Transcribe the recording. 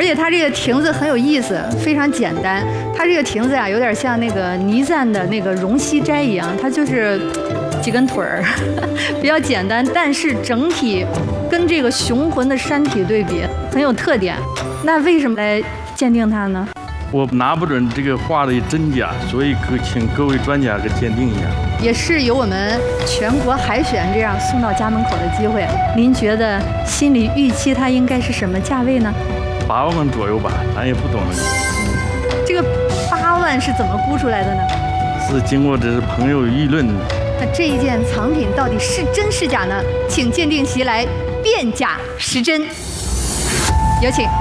且它这个亭子很有意思，非常简单。它这个亭子有点像那个尼赞的那个容西斋一样，它就是几根腿儿，比较简单，但是整体跟这个雄浑的山体对比很有特点。那为什么来鉴定它呢？ 我拿不准这个画的真假，所以请各位专家给鉴定一下。 也是有我们全国海选这样送到家门口的机会。您觉得心里预期它应该是什么价位呢 ？8万左右吧，咱也不懂。 这个8万是怎么估出来的呢？ 是经过这是朋友议论。 那这一件藏品到底是真是假呢？请鉴定席来辨假识真，有请。